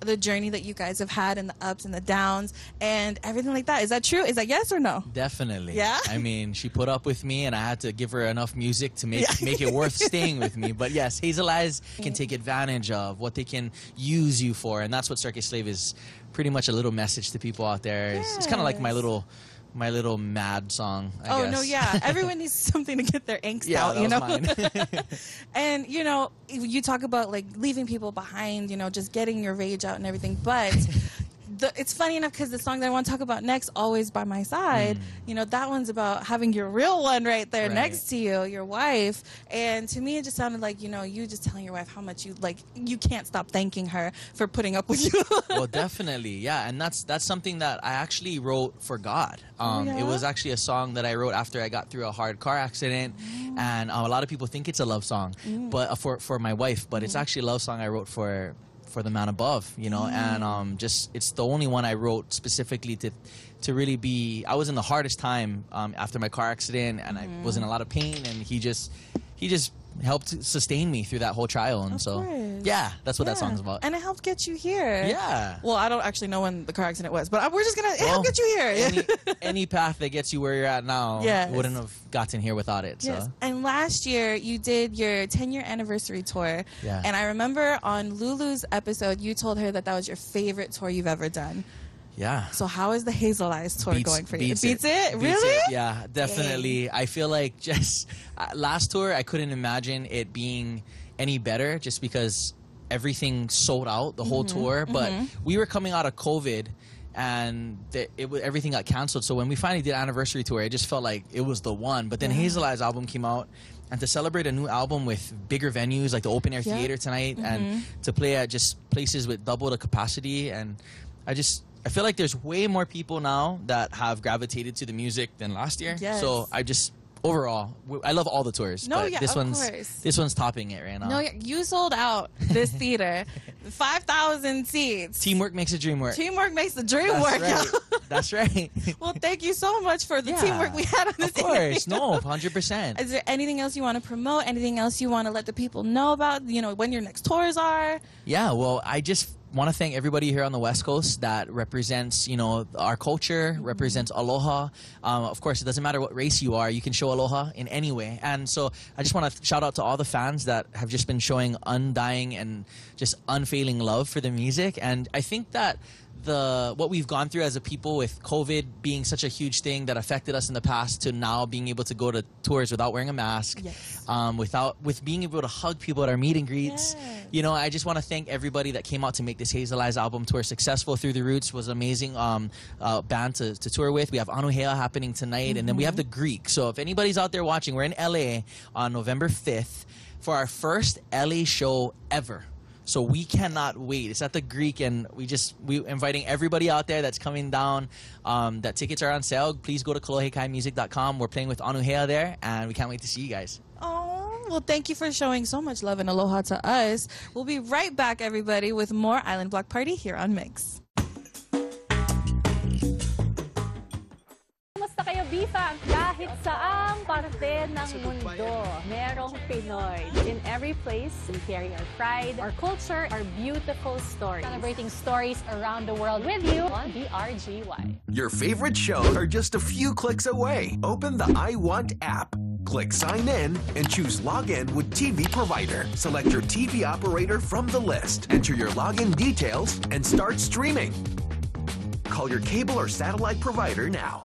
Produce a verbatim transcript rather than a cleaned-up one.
the journey that you guys have had and the ups and the downs and everything like that. Is that true? Is that yes or no? Definitely. Yeah? I mean, she put up with me, and I had to give her enough music to make Yeah. make it worth staying with me. But yes, Hazel Eyes can take advantage of what they can use you for, and that's what Circus Slave is. Pretty much a little message to people out there. It's, it's kind of like my Yes. little my little mad song, I oh guess. no, yeah. Everyone nees something to get their angst Yeah, out, that you know. was mine. And you know, you talk about like leaving people behind, you know, just getting your rage out and everything. But the, it's funny enough because the song that I want to talk about next, "Always by My Side," Mm. you know, that one's about having your real one right there Right. next to you, your wife. And to me, it just sounded like, you know, you just telling your wife how much you like. You can't stop thanking her for putting up with you. Well, definitely, yeah, and that's that's something that I actually wrote for God. Um, yeah? It was actually a song that I wrote after I got through a hard car accident, and um, a lot of people think it's a love song, but uh, for for my wife, but it's actually a love song I wrote for for the man above, you know, and um, just it's the only one I wrote specifically to to really be. I was in the hardest time um, after my car accident, and I was in a lot of pain, and he just he just helped sustain me through that whole trial, and Of so course. yeah, that's what that Yeah. song's about. And it helped get you here. Yeah. Well, I don't actually know when the car accident was, but I- we're just gonna it Well, helped get you here. any, any path that gets you where you're at now Yes. wouldn't have gotten here without it. So. Yes. And last year you did your ten year anniversary tour. Yeah. And I remember on Lulu's episode you told her that that was your favorite tour you've ever done. Yeah. So how is the Hazel Eyes tour Beats- going for you? beats Beats it? Beats Really? it. Yeah, definitely. I feel like just uh, last tour, I couldn't imagine it being any better just because everything sold out the whole Mm-hmm. tour. But we were coming out of COVID, and the, it wa- everything got canceled. So when we finally did anniversary tour, it just felt like it was the one. But then Hazel Eyes album came out, and to celebrate a new album with bigger venues like the Open Air Yeah. Theater tonight, and to play at just places with double the capacity, and I just. I feel like there's way more people now that have gravitated to the music than last year. Yes. So I just overall, w- I love all the tours. No, but yeah, this of one's course. this one's topping it right now. No, you sold out this theater. five thousand seats. Teamwork makes a dream work. Teamwork makes the dream That's work. right. y'all. That's right. Well, thank you so much for the Yeah. teamwork we had on this Of course, interview. no, one hundred percent. Is there anything else you want to promote? Anything else you want to let the people know about? You know, when your next tours are? Yeah, well, I just want to thank everybody here on the West Coast that represents, you know, our culture, represents aloha. Um, of course, it doesn't matter what race you are, you can show aloha in any way. And so I just want to shout out to all the fans that have just been showing undying and just unfailing love for the music. And I think that the what we've gone through as a people with COVID being such a huge thing that affected us in the past to now being able to go to tours without wearing a mask, Yes. um, without with being able to hug people at our meet and greets. Yes. You know, I just want to thank everybody that came out to make this Hazel Eyes album tour successful. Through the Roots was an amazing um, uh, band to, to tour with. We have Anuhea happening tonight, and then we have the Greek. So if anybody's out there watching, we're in L A on November fifth for our first L A show ever. So we cannot wait. It's at the Greek, and we just we inviting everybody out there that's coming down. Um, that tickets are on sale. Please go to kalohe kai music dot com. We're playing with Anuhea there, and we can't wait to see you guys. Oh, well, thank you for showing so much love and aloha to us. We'll be right back, everybody, with more Island Block Party here on Mix. Kumusta kayo, Bifa? Kahit saang parte ng mundo, merong Pinoy. In every place, we carry our pride, our culture, our beautiful stories. Celebrating stories around the world with you on B R G Y. Your favorite shows are just a few clicks away. Open the I Want app. Click Sign In and choose Login with T V Provider. Select your T V operator from the list. Enter your login details and start streaming. Call your cable or satellite provider now.